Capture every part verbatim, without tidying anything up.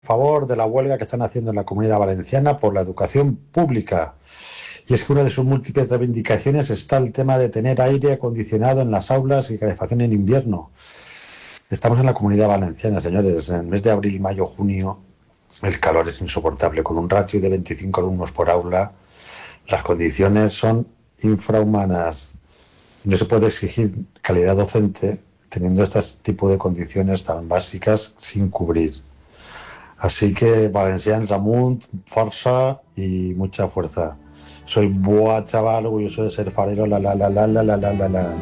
favor de la huelga que están haciendo en la Comunidad Valenciana por la educación pública. Y es que una de sus múltiples reivindicaciones está el tema de tener aire acondicionado en las aulas y calefacción en invierno. Estamos en la Comunidad Valenciana, señores. En el mes de abril, mayo, junio, el calor es insoportable. Con un ratio de veinticinco alumnos por aula, las condiciones son infrahumanas. No se puede exigir calidad docente teniendo este tipo de condiciones tan básicas sin cubrir. Así que, valencians, amunt, força y mucha fuerza. Soy buah chaval, orgulloso de ser farero, la la la la la la la la la.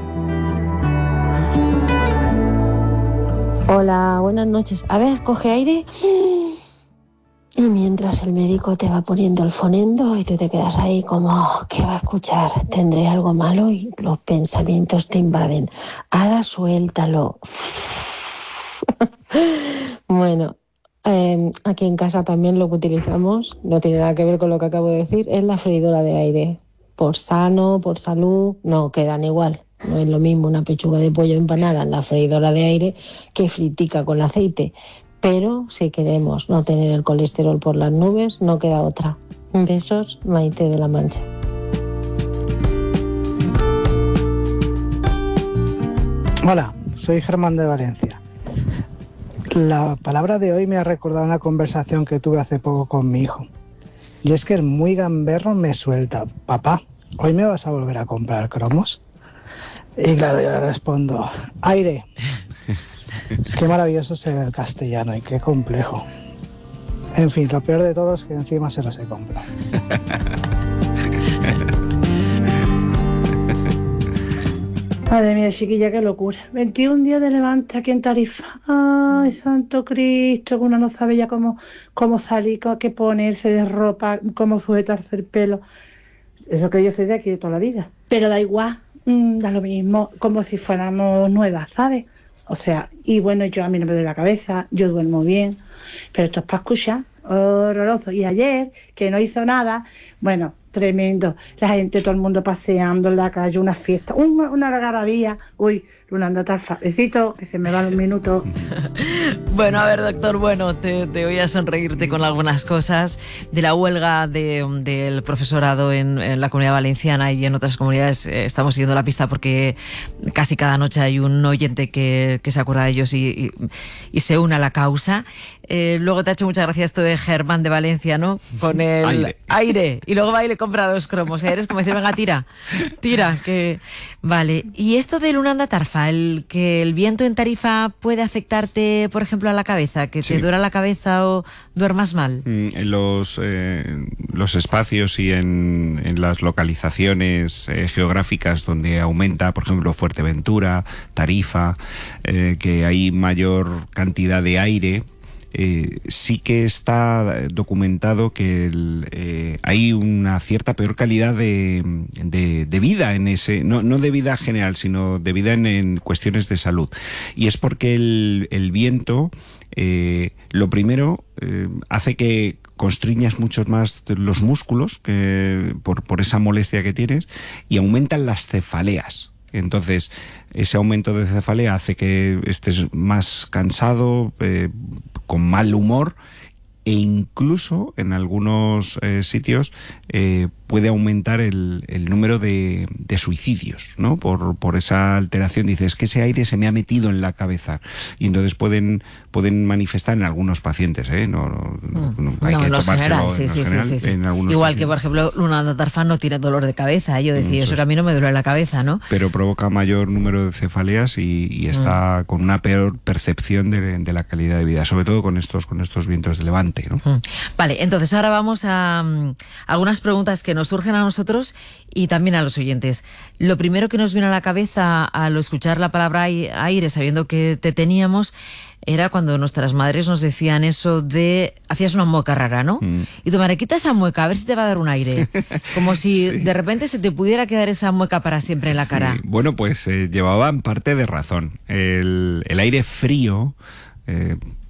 Hola, buenas noches. A ver, coge aire. Y mientras el médico te va poniendo el fonendo y tú te quedas ahí como, ¿qué va a escuchar? ¿Tendré algo malo? Y los pensamientos te invaden. Ahora suéltalo. Bueno, eh, aquí en casa también lo que utilizamos, no tiene nada que ver con lo que acabo de decir, es la freidora de aire. Por sano, por salud, no, quedan igual. No es lo mismo una pechuga de pollo empanada en la freidora de aire que fritica con aceite. Pero si queremos no tener el colesterol por las nubes, no queda otra. Besos, Maite de la Mancha. Hola, soy Germán de Valencia. La palabra de hoy me ha recordado una conversación que tuve hace poco con mi hijo. Y es que el muy gamberro me suelta: papá, ¿hoy me vas a volver a comprar cromos? Y claro, yo le respondo: aire. Qué maravilloso es el castellano y qué complejo. En fin, lo peor de todo es que encima se los he comprado. Madre mía, chiquilla, qué locura. veintiún días de levante aquí en Tarifa. Ay, santo Cristo, que uno no sabe ya cómo, cómo salir, qué ponerse de ropa, cómo sujetarse el pelo. Eso que yo soy de aquí de toda la vida. Pero da igual, mmm, da lo mismo, como si fuéramos nuevas, ¿sabes? O sea, y bueno, yo a mí no me duele la cabeza, yo duermo bien, pero esto es para escuchar, horroroso. Y ayer, que no hizo nada, bueno, tremendo, la gente, todo el mundo paseando en la calle, una fiesta, una, una algarabía. Uy, Luna, anda Tarfa, besito, que se me van los minutos. Bueno, a ver, doctor, bueno, te, te voy a sonreírte con algunas cosas de la huelga de, del profesorado en, en la Comunidad Valenciana y en otras comunidades. Eh, estamos siguiendo la pista porque casi cada noche hay un oyente que, que se acuerda de ellos y, y, y se une a la causa. Eh, luego te ha hecho mucha gracia esto de Germán de Valencia, ¿no? Con el aire. aire. Y luego va y le compra los cromos. ¿Eh? Eres como decir, venga, tira, tira, que... Vale. Y esto de Lunanda Tarfa, el que el viento en Tarifa puede afectarte, por ejemplo, a la cabeza, que te sí. duela la cabeza o duermas mal. Mm, en los, eh, los espacios y en, en las localizaciones eh, geográficas donde aumenta, por ejemplo, Fuerteventura, Tarifa, eh, que hay mayor cantidad de aire, Eh, sí que está documentado que el, eh, hay una cierta peor calidad de, de, de vida en ese, no, no de vida general, sino de vida en, en cuestiones de salud. Y es porque el, el viento, eh, lo primero, eh, hace que constriñas muchos más los músculos que, por, por esa molestia que tienes, y aumentan las cefaleas. Entonces, ese aumento de cefalea hace que estés más cansado, eh, con mal humor, e incluso en algunos eh, sitios eh, puede aumentar el, el número de, de suicidios, ¿no? Por, por esa alteración. Dices, es que ese aire se me ha metido en la cabeza. Y entonces pueden, pueden manifestar en algunos pacientes, ¿eh? No, no, no hay no, que no tomárselo general, sí, en sí, general, sí, sí, sí. en algunos Igual pacientes. que, por ejemplo, Lunanda Tarfa no tiene dolor de cabeza. Yo decía, eso, eso que a mí no me duele la cabeza, ¿no? Pero provoca mayor número de cefaleas y, y está mm. con una peor percepción de, de la calidad de vida, sobre todo con estos, con estos vientos de levante, ¿no? Mm. Vale, entonces ahora vamos a um, algunas preguntas que nos surgen a nosotros y también a los oyentes. Lo primero que nos vino a la cabeza al escuchar la palabra aire, sabiendo que te teníamos, era cuando nuestras madres nos decían eso de, hacías una mueca rara, ¿no? Mm. Y tu madre, quita esa mueca, a ver si te va a dar un aire. Como si sí. de repente se te pudiera quedar esa mueca para siempre en la sí. cara. Bueno, pues eh, llevaban parte de razón. El, el aire frío... Eh,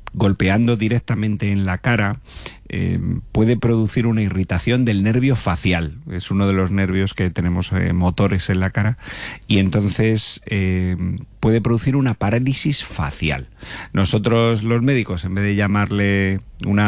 golpeando directamente en la cara, eh, puede producir una irritación del nervio facial. Es uno de los nervios que tenemos eh, motores en la cara, y entonces eh, puede producir una parálisis facial. Nosotros los médicos, en vez de llamarle una